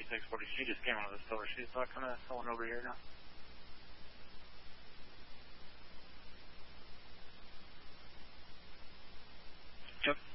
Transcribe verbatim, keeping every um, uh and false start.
fifty-six forty. She just came out of the store. She's talking to someone over here now. Yep.